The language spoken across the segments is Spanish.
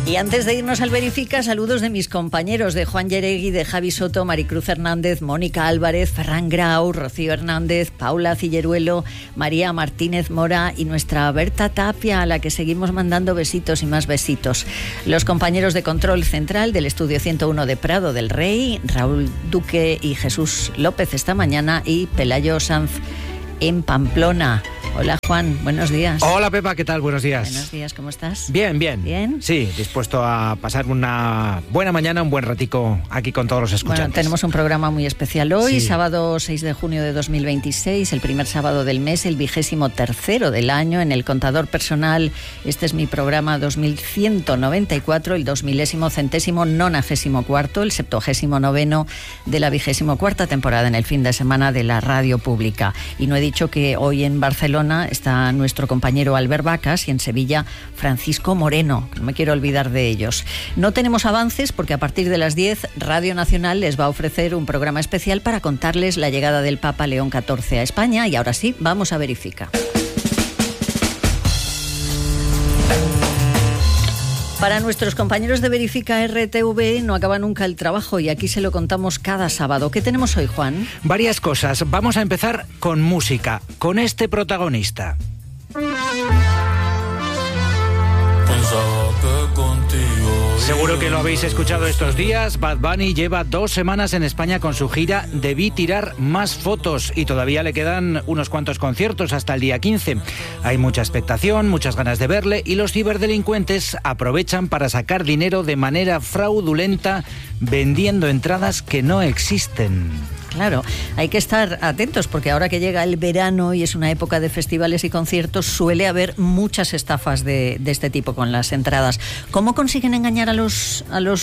Y antes de irnos al Verifica, saludos de mis compañeros, de Juan Yeregui, de Javi Soto, Maricruz Hernández, Mónica Álvarez, Ferran Grau, Rocío Hernández, Paula Cilleruelo, María Martínez Mora y nuestra Berta Tapia, a la que seguimos mandando besitos y más besitos. Los compañeros de Control Central del Estudio 101 de Prado del Rey, Raúl Duque y Jesús López esta mañana, y Pelayo Sanz en Pamplona. Hola Juan, buenos días. Hola Pepa, ¿qué tal? Buenos días. Buenos días, ¿cómo estás? Bien, bien. ¿Bien? Sí, dispuesto a pasar una buena mañana, un buen ratico aquí con todos los escuchantes. Bueno, tenemos un programa muy especial hoy, sí. Sábado 6 de junio de 2026, el primer sábado del mes, el 23º del año. En el contador personal, este es mi programa 2194, el 2000º94, el 79º de la 24ª temporada en el fin de semana de la radio pública. Y no he dicho que hoy en Barcelona está nuestro compañero Albert Vacas y en Sevilla Francisco Moreno, no me quiero olvidar de ellos. No tenemos avances porque a partir de las 10 Radio Nacional les va a ofrecer un programa especial para contarles la llegada del Papa León XIV a España, y ahora sí, vamos a Verifica. Para nuestros compañeros de Verifica RTV no acaba nunca el trabajo y aquí se lo contamos cada sábado. ¿Qué tenemos hoy, Juan? Varias cosas. Vamos a empezar con música, con este protagonista. Seguro que lo habéis escuchado estos días. Bad Bunny lleva 2 semanas en España con su gira Debí tirar más fotos y todavía le quedan unos cuantos conciertos hasta el día 15. Hay mucha expectación, muchas ganas de verle y los ciberdelincuentes aprovechan para sacar dinero de manera fraudulenta vendiendo entradas que no existen. Claro, hay que estar atentos porque ahora que llega el verano y es una época de festivales y conciertos, suele haber muchas estafas de este tipo con las entradas. ¿Cómo consiguen engañar a los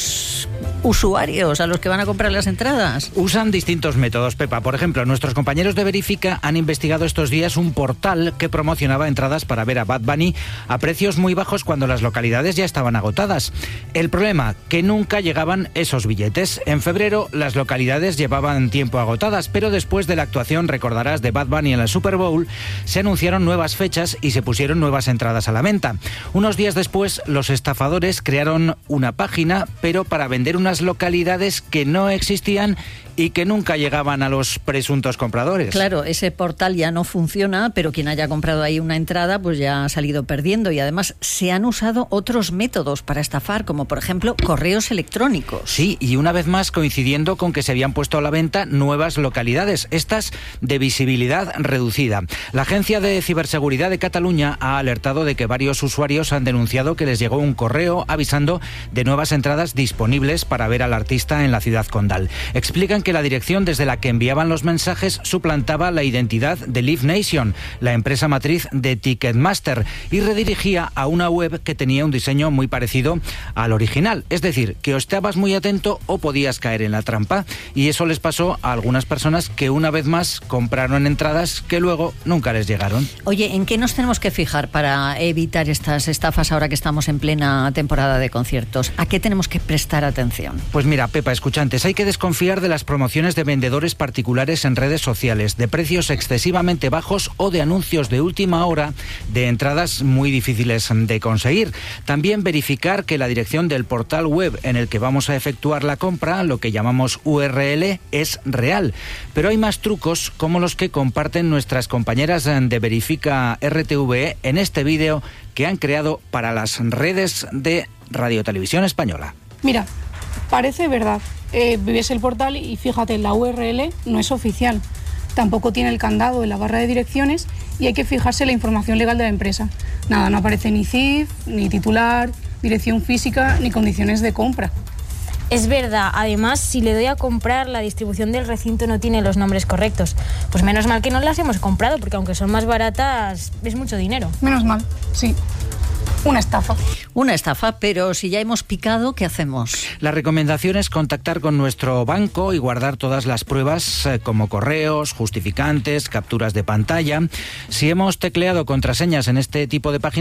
usuarios, a los que van a comprar las entradas? Usan distintos métodos, Pepa. Por ejemplo, nuestros compañeros de Verifica han investigado estos días un portal que promocionaba entradas para ver a Bad Bunny a precios muy bajos cuando las localidades ya estaban agotadas. El problema, que nunca llegaban esos billetes. En febrero las localidades llevaban tiempo agotadas, pero después de la actuación, recordarás, de Bad Bunny en el Super Bowl, se anunciaron nuevas fechas y se pusieron nuevas entradas a la venta. Unos días después, los estafadores crearon una página, pero para vender unas localidades que no existían y que nunca llegaban a los presuntos compradores. Claro, ese portal ya no funciona, pero quien haya comprado ahí una entrada pues ya ha salido perdiendo, y además se han usado otros métodos para estafar, como por ejemplo correos electrónicos. Sí, y una vez más coincidiendo con que se habían puesto a la venta nuevas localidades, estas de visibilidad reducida. La Agencia de Ciberseguridad de Cataluña ha alertado de que varios usuarios han denunciado que les llegó un correo avisando de nuevas entradas disponibles para ver al artista en la ciudad condal. Explican que la dirección desde la que enviaban los mensajes suplantaba la identidad de Live Nation, la empresa matriz de Ticketmaster, y redirigía a una web que tenía un diseño muy parecido al original. Es decir, que o estabas muy atento o podías caer en la trampa, y eso les pasó a algunas personas que una vez más compraron entradas que luego nunca les llegaron. Oye, ¿en qué nos tenemos que fijar para evitar estas estafas ahora que estamos en plena temporada de conciertos? ¿A qué tenemos que prestar atención? Pues mira, Pepa, escuchantes, hay que desconfiar de las promociones de vendedores particulares en redes sociales, de precios excesivamente bajos o de anuncios de última hora de entradas muy difíciles de conseguir. También verificar que la dirección del portal web en el que vamos a efectuar la compra, lo que llamamos URL, es real. Pero hay más trucos como los que comparten nuestras compañeras de Verifica RTV en este vídeo que han creado para las redes de Radio Televisión Española. Mira, parece verdad. Ves el portal y fíjate, la URL no es oficial. Tampoco tiene el candado en la barra de direcciones y hay que fijarse en la información legal de la empresa. Nada, no aparece ni CIF, ni titular, dirección física, ni condiciones de compra. Es verdad, además, si le doy a comprar, la distribución del recinto no tiene los nombres correctos. Pues menos mal que no las hemos comprado, porque aunque son más baratas, es mucho dinero. Menos mal, sí. Una estafa. Una estafa, pero si ya hemos picado, ¿qué hacemos? La recomendación es contactar con nuestro banco y guardar todas las pruebas como correos, justificantes, capturas de pantalla. Si hemos tecleado contraseñas en este tipo de páginas,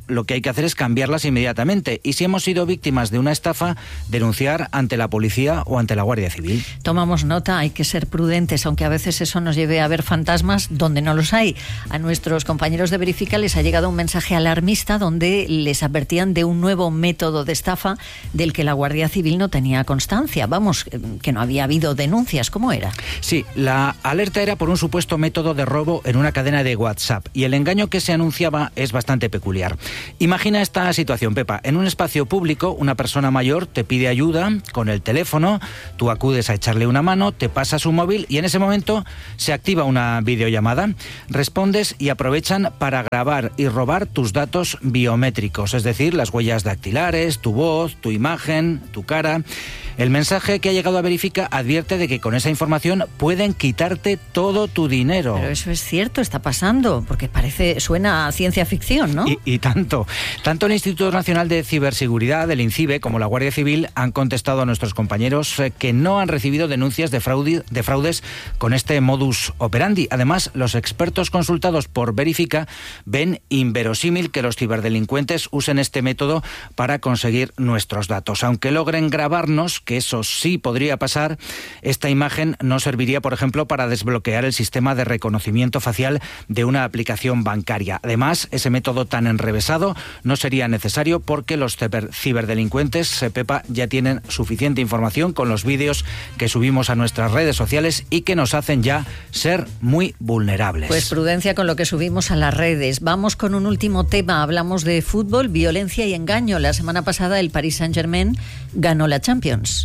lo que hay que hacer es cambiarlas inmediatamente. Y si hemos sido víctimas de una estafa, denunciar ante la policía o ante la Guardia Civil. Tomamos nota, hay que ser prudentes, aunque a veces eso nos lleve a ver fantasmas donde no los hay. A nuestros compañeros de Verifica les ha llegado un mensaje alarmista donde les advertían de un nuevo método de estafa del que la Guardia Civil no tenía constancia. Vamos, que no había habido denuncias. ¿Cómo era? Sí, la alerta era por un supuesto método de robo en una cadena de WhatsApp y el engaño que se anunciaba es bastante peculiar. Imagina esta situación, Pepa. En un espacio público, una persona mayor te pide ayuda con el teléfono, tú acudes a echarle una mano, te pasa su móvil y en ese momento se activa una videollamada. Respondes y aprovechan para grabar y robar tus datos biométricos, es decir, las huellas dactilares, tu voz, tu imagen, tu cara. El mensaje que ha llegado a Verifica advierte de que con esa información pueden quitarte todo tu dinero. Pero eso es cierto, está pasando, porque suena a ciencia ficción, ¿no? Y tanto. Tanto el Instituto Nacional de Ciberseguridad, el INCIBE, como la Guardia Civil han contestado a nuestros compañeros que no han recibido denuncias de fraudes con este modus operandi. Además, los expertos consultados por Verifica ven inverosímil que los ciberdelincuentes usen este método para conseguir nuestros datos. Aunque logren grabarnos, que eso sí podría pasar, esta imagen no serviría, por ejemplo, para desbloquear el sistema de reconocimiento facial de una aplicación bancaria. Además, ese método tan enrevesado no sería necesario porque los ciberdelincuentes, Pepa, ya tienen suficiente información con los vídeos que subimos a nuestras redes sociales y que nos hacen ya ser muy vulnerables. Pues prudencia con lo que subimos a las redes. Vamos con un último tema. Hablamos de fútbol, violencia y engaño. La semana pasada el Paris Saint-Germain ganó la Champions.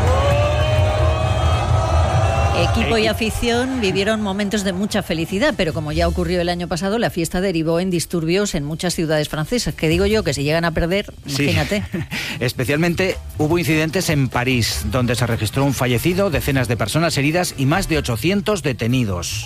Equipo y afición vivieron momentos de mucha felicidad, pero como ya ocurrió el año pasado, la fiesta derivó en disturbios en muchas ciudades francesas. Que digo yo que si llegan a perder, imagínate. Sí. Especialmente hubo incidentes en París, donde se registró un fallecido, decenas de personas heridas y más de 800 detenidos.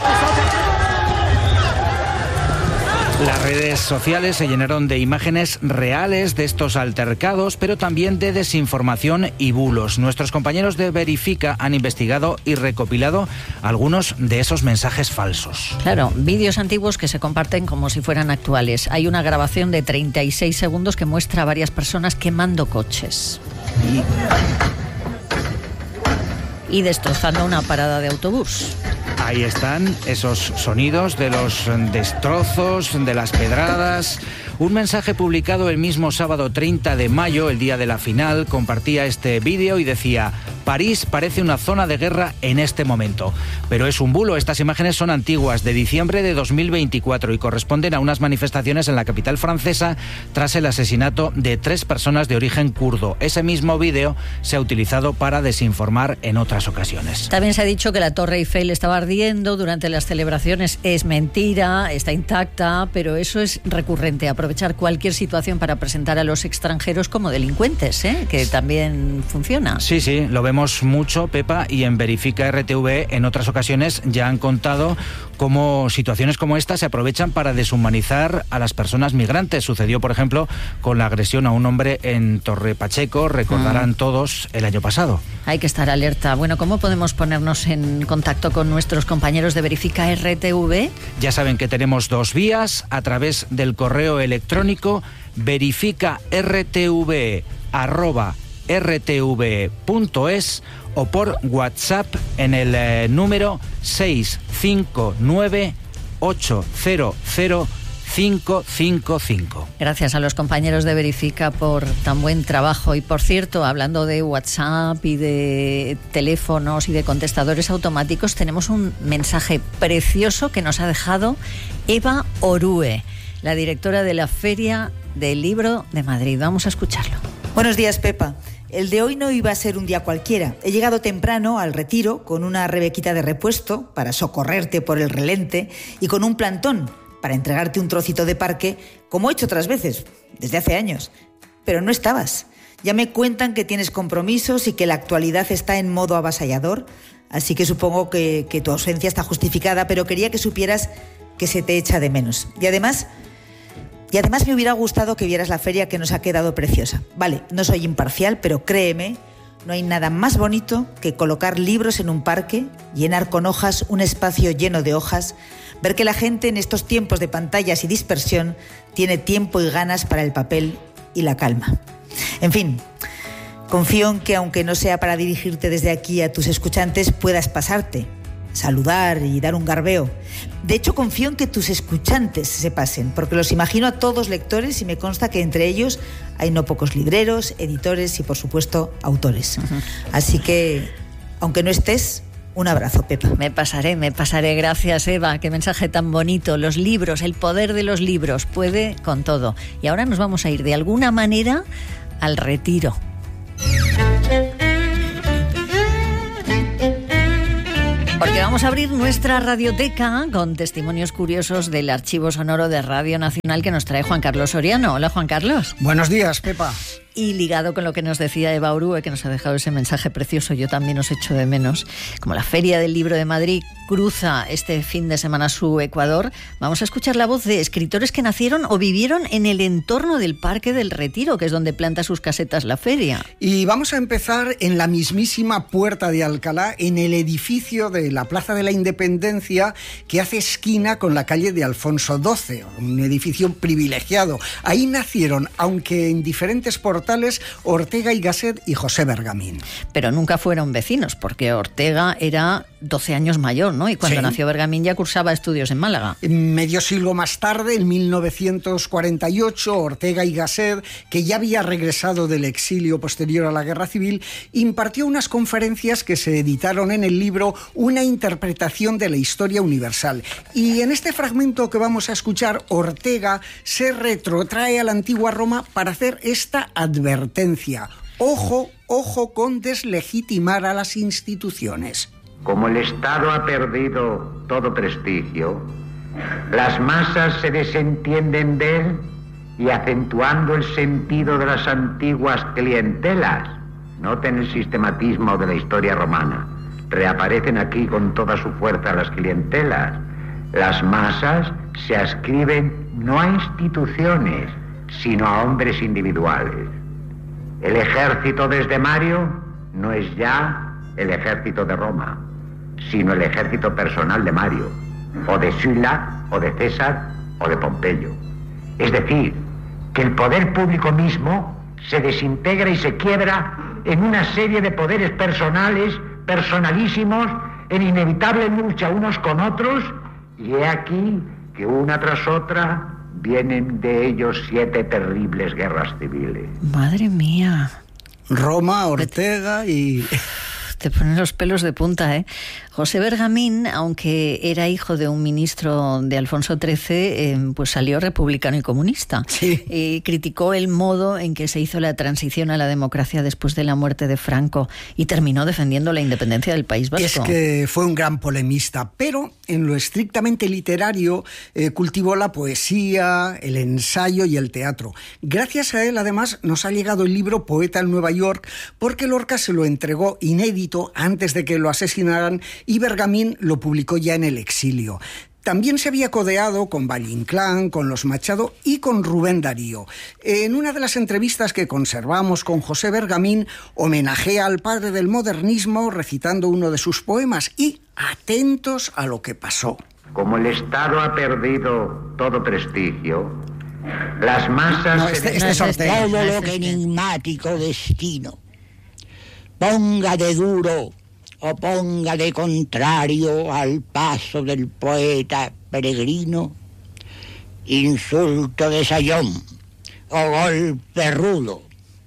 Las redes sociales se llenaron de imágenes reales de estos altercados, pero también de desinformación y bulos. Nuestros compañeros de Verifica han investigado y recopilado algunos de esos mensajes falsos. Claro, vídeos antiguos que se comparten como si fueran actuales. Hay una grabación de 36 segundos que muestra a varias personas quemando coches y destrozando una parada de autobús. Ahí están esos sonidos de los destrozos, de las pedradas. Un mensaje publicado el mismo sábado 30 de mayo, el día de la final, compartía este vídeo y decía: París parece una zona de guerra en este momento. Pero es un bulo. Estas imágenes son antiguas, de diciembre de 2024 y corresponden a unas manifestaciones en la capital francesa tras el asesinato de 3 personas de origen kurdo. Ese mismo vídeo se ha utilizado para desinformar en otras ocasiones. También se ha dicho que la Torre Eiffel estaba ardiendo durante las celebraciones. Es mentira, está intacta, pero eso es recurrente. Aprovechar cualquier situación para presentar a los extranjeros como delincuentes, que también funciona. Sí, lo vemos mucho, Pepa, y en Verifica RTV en otras ocasiones ya han contado cómo situaciones como esta se aprovechan para deshumanizar a las personas migrantes. Sucedió, por ejemplo, con la agresión a un hombre en Torre Pacheco, recordarán todos, el año pasado. Hay que estar alerta. Bueno, ¿cómo podemos ponernos en contacto con nuestros compañeros de Verifica RTV? Ya saben que tenemos 2 vías, a través del correo electrónico verificartv@rtv.es o por WhatsApp en el número 659 800 555. Gracias a los compañeros de Verifica por tan buen trabajo. Y por cierto, hablando de WhatsApp y de teléfonos y de contestadores automáticos, tenemos un mensaje precioso que nos ha dejado Eva Orue, la directora de la Feria del Libro de Madrid. Vamos a escucharlo. Buenos días, Pepa. El de hoy no iba a ser un día cualquiera. He llegado temprano al retiro con una rebequita de repuesto para socorrerte por el relente y con un plantón para entregarte un trocito de parque, como he hecho otras veces, desde hace años. Pero no estabas. Ya me cuentan que tienes compromisos y que la actualidad está en modo avasallador, así que supongo que tu ausencia está justificada, pero quería que supieras que se te echa de menos. Y además me hubiera gustado que vieras la feria, que nos ha quedado preciosa. Vale, no soy imparcial, pero créeme, no hay nada más bonito que colocar libros en un parque, llenar con hojas un espacio lleno de hojas, ver que la gente en estos tiempos de pantallas y dispersión tiene tiempo y ganas para el papel y la calma. En fin, confío en que, aunque no sea para dirigirte desde aquí a tus escuchantes, puedas pasarte, saludar y dar un garbeo. De hecho, confío en que tus escuchantes se pasen, porque los imagino a todos lectores y me consta que entre ellos hay no pocos libreros, editores y, por supuesto, autores. Así que, aunque no estés, un abrazo, Pepa. Me pasaré. Gracias, Eva. Qué mensaje tan bonito. Los libros, el poder de los libros, puede con todo. Y ahora nos vamos a ir de alguna manera al retiro. Porque vamos a abrir nuestra radioteca con testimonios curiosos del archivo sonoro de Radio Nacional que nos trae Juan Carlos Soriano. Hola, Juan Carlos. Buenos días, Pepa. Y ligado con lo que nos decía Eva Orue, que nos ha dejado ese mensaje precioso, yo también os echo de menos, como la Feria del Libro de Madrid cruza este fin de semana su Ecuador, vamos a escuchar la voz de escritores que nacieron o vivieron en el entorno del Parque del Retiro, que es donde planta sus casetas la feria. Y vamos a empezar en la mismísima Puerta de Alcalá, en el edificio de la Plaza de la Independencia, que hace esquina con la calle de Alfonso XII, un edificio privilegiado. Ahí nacieron, aunque en diferentes portales, Ortega y Gasset y José Bergamín. Pero nunca fueron vecinos, porque Ortega era 12 años mayor, ¿no? Y cuando nació Bergamín ya cursaba estudios en Málaga. Medio siglo más tarde, en 1948, Ortega y Gasset, que ya había regresado del exilio posterior a la Guerra Civil, impartió unas conferencias que se editaron en el libro Una interpretación de la historia universal. Y en este fragmento que vamos a escuchar, Ortega se retrotrae a la antigua Roma para hacer esta advertencia. Ojo, ojo con deslegitimar a las instituciones. Como el Estado ha perdido todo prestigio, las masas se desentienden de él y, acentuando el sentido de las antiguas clientelas, noten el sistematismo de la historia romana, reaparecen aquí con toda su fuerza las clientelas. Las masas se adscriben no a instituciones, sino a hombres individuales. El ejército desde Mario no es ya el ejército de Roma, sino el ejército personal de Mario, o de Sulla, o de César, o de Pompeyo. Es decir, que el poder público mismo se desintegra y se quiebra en una serie de poderes personales, personalísimos, en inevitable lucha unos con otros, y he aquí que una tras otra vienen de ellos 7 terribles guerras civiles. Madre mía. Roma, Ortega y... Te ponen los pelos de punta, ¿eh? José Bergamín, aunque era hijo de un ministro de Alfonso XIII, pues salió republicano y comunista. Sí. Y criticó el modo en que se hizo la transición a la democracia después de la muerte de Franco y terminó defendiendo la independencia del País Vasco. Es que fue un gran polemista, pero en lo estrictamente literario cultivó la poesía, el ensayo y el teatro. Gracias a él, además, nos ha llegado el libro Poeta en Nueva York, porque Lorca se lo entregó inédito antes de que lo asesinaran y Bergamín lo publicó ya en el exilio. También se había codeado con Valle Inclán, con los Machado y con Rubén Darío. En una de las entrevistas que conservamos con José Bergamín, homenajea al padre del modernismo recitando uno de sus poemas y atentos a lo que pasó. Como el Estado ha perdido todo prestigio, las masas... No, este es Ortega. Todo lo que enigmático destino ponga de duro o ponga de contrario al paso del poeta peregrino, insulto de sayón o golpe rudo,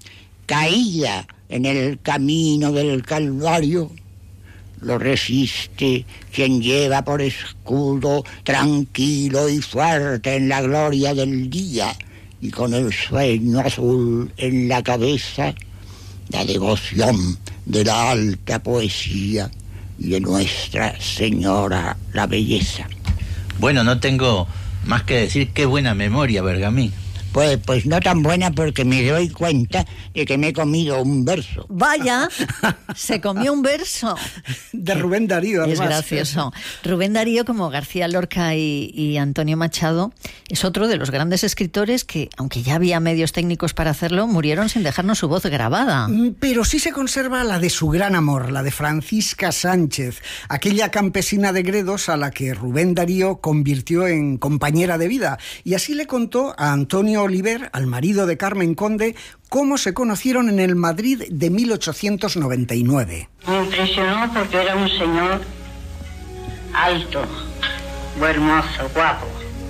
caída en el camino del Calvario, lo resiste quien lleva por escudo tranquilo y fuerte en la gloria del día y con el sueño azul en la cabeza, la devoción de la alta poesía y de Nuestra Señora la belleza. Bueno, no tengo más que decir qué buena memoria, Bergamín. Pues no tan buena, porque me doy cuenta de que me he comido un verso. Vaya, se comió un verso. De Rubén Darío, además. Es gracioso. Rubén Darío, como García Lorca y Antonio Machado, es otro de los grandes escritores que, aunque ya había medios técnicos para hacerlo, murieron sin dejarnos su voz grabada. Pero sí se conserva la de su gran amor, la de Francisca Sánchez, aquella campesina de Gredos a la que Rubén Darío convirtió en compañera de vida. Y así le contó a Antonio Oliver, al marido de Carmen Conde, cómo se conocieron en el Madrid de 1899. Me impresionó porque era un señor alto, hermoso, guapo,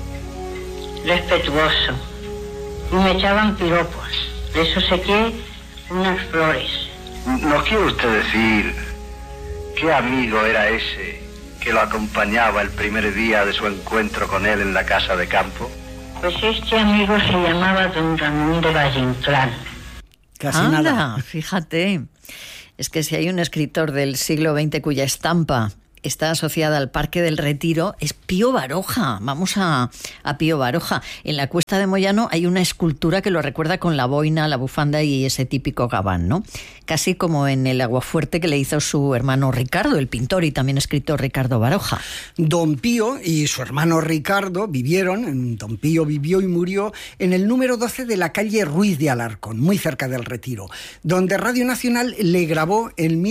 respetuoso, y me echaban piropos. De eso sequé unas flores. ¿Nos quiere usted decir qué amigo era ese que lo acompañaba el primer día de su encuentro con él en la casa de campo? Pues este amigo se llamaba don Ramón de Valle Inclán. Casi nada. Fíjate. Es que si hay un escritor del siglo XX cuya estampa está asociada al Parque del Retiro, es Pío Baroja. Vamos a Pío Baroja. En la Cuesta de Moyano hay una escultura que lo recuerda con la boina, la bufanda y ese típico gabán, ¿no? Casi como en el aguafuerte que le hizo su hermano Ricardo, el pintor y también escritor Ricardo Baroja. Don Pío y su hermano Ricardo Don Pío vivió y murió en el número 12 de la calle Ruiz de Alarcón, muy cerca del Retiro, donde Radio Nacional le grabó en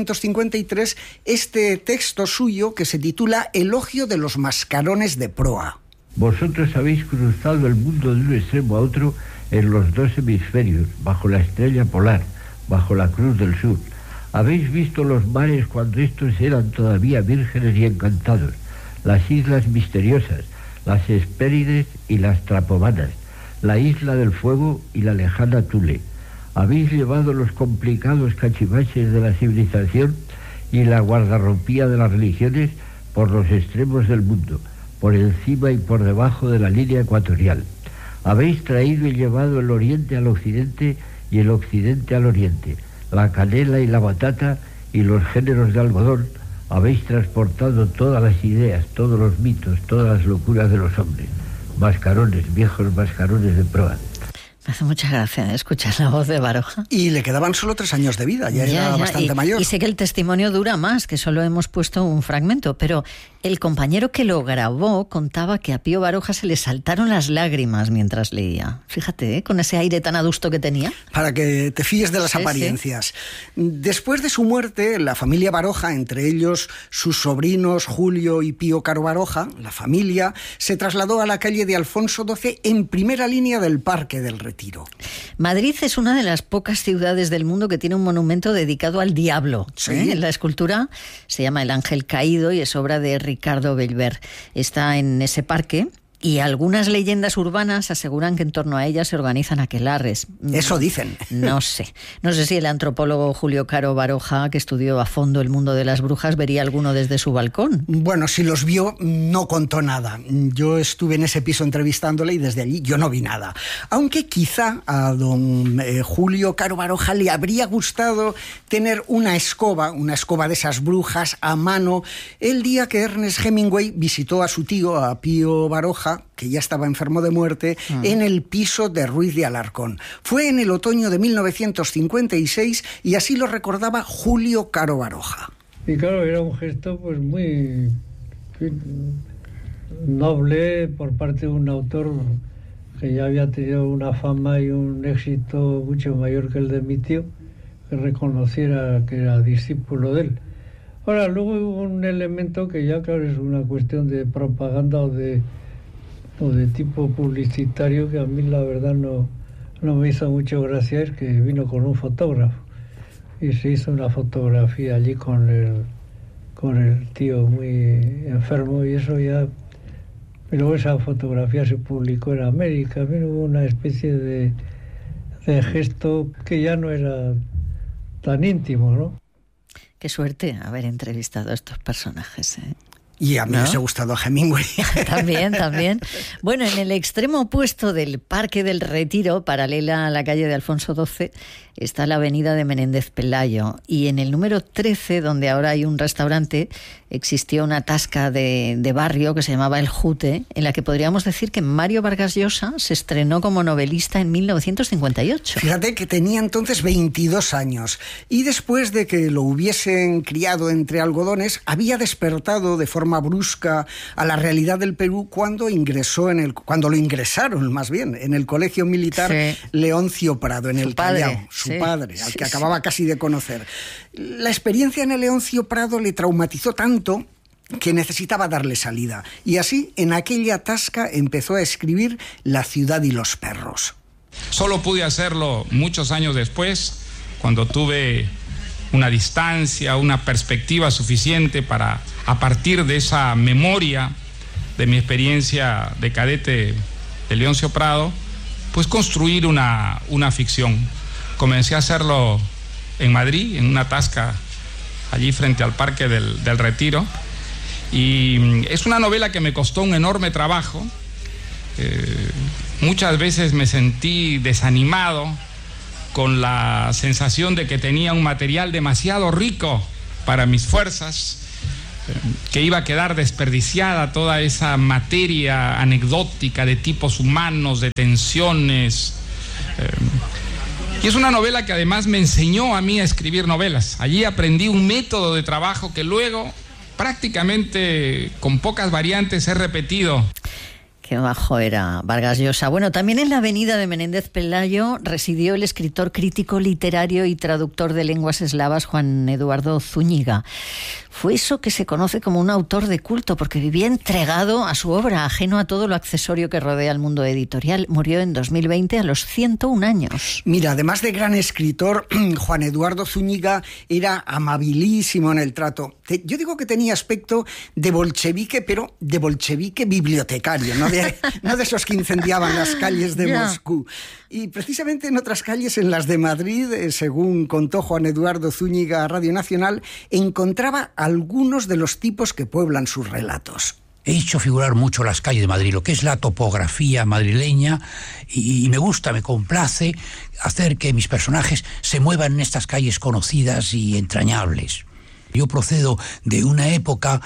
1953 este texto suyo que se titula Elogio de los mascarones de proa. Vosotros habéis cruzado el mundo de un extremo a otro en los dos hemisferios, bajo la estrella polar, bajo la cruz del sur. Habéis visto los mares cuando estos eran todavía vírgenes y encantados, las islas misteriosas, las Hespérides y las Trapomanas, la isla del fuego y la lejana Thule. Habéis llevado los complicados cachivaches de la civilización y la guardarropía de las religiones por los extremos del mundo, por encima y por debajo de la línea ecuatorial. Habéis traído y llevado el oriente al occidente y el occidente al oriente, la canela y la batata y los géneros de algodón. Habéis transportado todas las ideas, todos los mitos, todas las locuras de los hombres. Mascarones, viejos mascarones de proa. Me hace mucha gracia escuchar la voz de Baroja. Y le quedaban solo 3 años de vida, ya era bastante mayor. Y sé que el testimonio dura más, que solo hemos puesto un fragmento, pero el compañero que lo grabó contaba que a Pío Baroja se le saltaron las lágrimas mientras leía. Fíjate, con ese aire tan adusto que tenía. Para que te fíes de las apariencias. Sí. Después de su muerte, la familia Baroja, entre ellos sus sobrinos Julio y Pío Caro Baroja, la familia se trasladó a la calle de Alfonso XII en primera línea del Parque del Retiro. Madrid es una de las pocas ciudades del mundo que tiene un monumento dedicado al diablo. Sí. La escultura se llama El Ángel Caído y es obra de Ricardo Bellver. Está en ese parque. Y algunas leyendas urbanas aseguran que en torno a ella se organizan aquelarres. Eso dicen. No sé si el antropólogo Julio Caro Baroja, que estudió a fondo el mundo de las brujas, vería alguno desde su balcón. Bueno, si los vio, no contó nada. Yo estuve en ese piso entrevistándole y desde allí yo no vi nada. Aunque quizá a don Julio Caro Baroja le habría gustado tener una escoba de esas brujas a mano, el día que Ernest Hemingway visitó a su tío, a Pío Baroja, que ya estaba enfermo de muerte, en el piso de Ruiz de Alarcón. Fue en el otoño de 1956 y así lo recordaba Julio Caro Baroja. Y claro, era un gesto pues muy noble por parte de un autor que ya había tenido una fama y un éxito mucho mayor que el de mi tío, que reconociera que era discípulo de él. Ahora, luego hubo un elemento que ya, claro, es una cuestión de propaganda o de tipo publicitario, que a mí la verdad no me hizo mucho gracia, es que vino con un fotógrafo y se hizo una fotografía allí con el tío muy enfermo, y eso ya. Pero esa fotografía se publicó en América. Hubo una especie de gesto que ya no era tan íntimo, ¿no? Qué suerte haber entrevistado a estos personajes, ¿eh? Y a mí me ha gustado a Hemingway. También. Bueno, en el extremo opuesto del Parque del Retiro, paralela a la calle de Alfonso XII, está la avenida de Menéndez Pelayo. Y en el número 13, donde ahora hay un restaurante, existió una tasca de barrio que se llamaba El Jute, en la que podríamos decir que Mario Vargas Llosa se estrenó como novelista en 1958. Fíjate que tenía entonces 22 años. Y después de que lo hubiesen criado entre algodones, había despertado de forma brusca a la realidad del Perú cuando lo ingresaron más bien en el colegio militar Leoncio Prado, en el Callao, su padre, al que acababa casi de conocer. La experiencia en el Leoncio Prado le traumatizó tanto que necesitaba darle salida, y así en aquella tasca empezó a escribir La ciudad y los perros. Solo pude hacerlo muchos años después, cuando tuve una distancia, una perspectiva suficiente para, a partir de esa memoria de mi experiencia de cadete de Leoncio Prado, pues construir una ficción. Comencé a hacerlo en Madrid, en una tasca allí frente al Parque del Retiro, y es una novela que me costó un enorme trabajo. Muchas veces me sentí desanimado, con la sensación de que tenía un material demasiado rico para mis fuerzas, que iba a quedar desperdiciada toda esa materia anecdótica de tipos humanos, de tensiones. Y es una novela que además me enseñó a mí a escribir novelas. Allí aprendí un método de trabajo que luego, prácticamente con pocas variantes, he repetido. Qué bajo era Vargas Llosa. Bueno, también en la avenida de Menéndez Pelayo residió el escritor, crítico literario y traductor de lenguas eslavas Juan Eduardo Zúñiga. Fue eso que se conoce como un autor de culto, porque vivía entregado a su obra, ajeno a todo lo accesorio que rodea el mundo editorial. Murió en 2020 a los 101 años. Mira, además de gran escritor, Juan Eduardo Zúñiga era amabilísimo en el trato. Yo digo que tenía aspecto de bolchevique, pero de bolchevique bibliotecario, no de esos que incendiaban las calles de Moscú. Y precisamente en otras calles, en las de Madrid, según contó Juan Eduardo Zúñiga a Radio Nacional, encontraba algunos de los tipos que pueblan sus relatos. He hecho figurar mucho las calles de Madrid, lo que es la topografía madrileña, y me gusta, me complace hacer que mis personajes se muevan en estas calles conocidas y entrañables. Yo procedo de una época,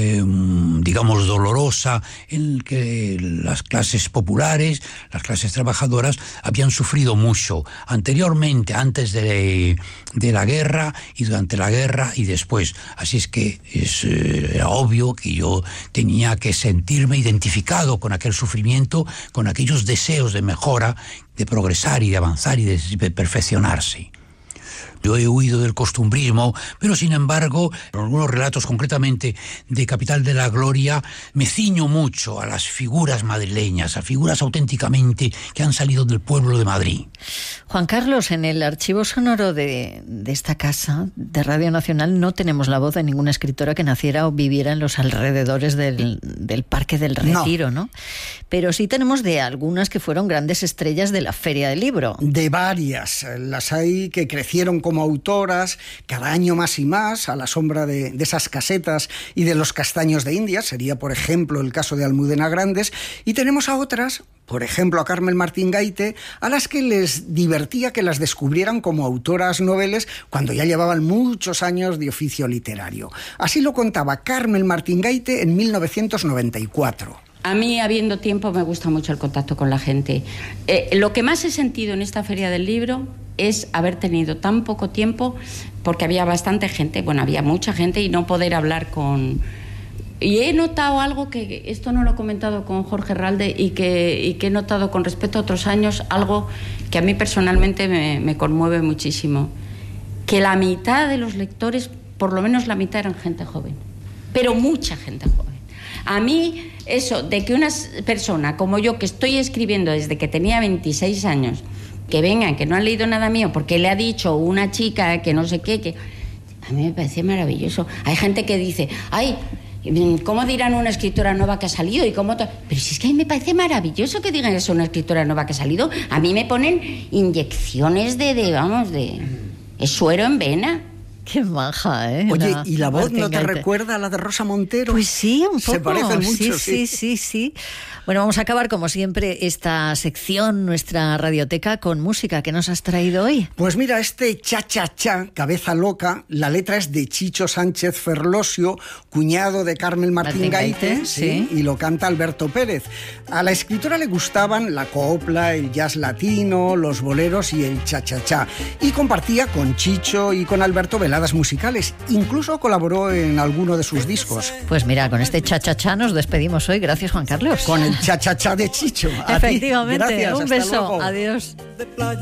digamos, dolorosa, en que las clases populares, las clases trabajadoras, habían sufrido mucho anteriormente, antes de la guerra, y durante la guerra y después. Así es que era obvio que yo tenía que sentirme identificado con aquel sufrimiento, con aquellos deseos de mejora, de progresar y de avanzar y de perfeccionarse. Yo he huido del costumbrismo, pero sin embargo, en algunos relatos, concretamente de Capital de la Gloria, me ciño mucho a las figuras madrileñas, a figuras auténticamente que han salido del pueblo de Madrid. Juan Carlos, en el archivo sonoro de esta casa de Radio Nacional no tenemos la voz de ninguna escritora que naciera o viviera en los alrededores del Parque del Retiro, ¿no? Pero sí tenemos de algunas que fueron grandes estrellas de la Feria del Libro. De varias. Las hay que crecieron como autoras, cada año más y más, a la sombra de esas casetas y de los castaños de Indias. Sería, por ejemplo, el caso de Almudena Grandes. Y tenemos a otras, por ejemplo, a Carmen Martín Gaite, a las que les divertía que las descubrieran como autoras noveles cuando ya llevaban muchos años de oficio literario. Así lo contaba Carmen Martín Gaite en 1994. A mí, habiendo tiempo, me gusta mucho el contacto con la gente. Lo que más he sentido en esta Feria del Libro es haber tenido tan poco tiempo, porque había bastante gente, bueno, había mucha gente, y no poder hablar con... Y he notado algo que, esto no lo he comentado con Jorge Ralde, y que he notado con respecto a otros años, algo que a mí personalmente me conmueve muchísimo. Que la mitad de los lectores, por lo menos la mitad, eran gente joven. Pero mucha gente joven. A mí, eso de que una persona como yo, que estoy escribiendo desde que tenía 26 años, que vengan, que no han leído nada mío, porque le ha dicho una chica que no sé qué, que a mí me parece maravilloso. Hay gente que dice, ay, ¿cómo dirán una escritora nueva que ha salido? Y cómo pero si es que a mí me parece maravilloso que digan que es una escritora nueva que ha salido. A mí me ponen inyecciones de suero en vena. Qué maja, ¿eh? Oye, ¿y la voz Martín no te Gaite recuerda a la de Rosa Montero? Pues sí, un poco. Se parecen mucho, sí. Bueno, vamos a acabar, como siempre, esta sección, nuestra radioteca, con música. ¿Qué nos has traído hoy? Pues mira, este cha-cha-cha, Cabeza Loca, la letra es de Chicho Sánchez Ferlosio, cuñado de Carmen Martín Gaite, sí. Y lo canta Alberto Pérez. A la escritora le gustaban la copla, el jazz latino, los boleros y el cha-cha-cha. Y compartía con Chicho y con Alberto veladas musicales. Incluso colaboró en alguno de sus discos. Pues mira, con este cha-cha-cha nos despedimos hoy. Gracias, Juan Carlos. Con el cha-cha-cha de Chicho. Efectivamente. Gracias, un hasta beso. luego. Adiós.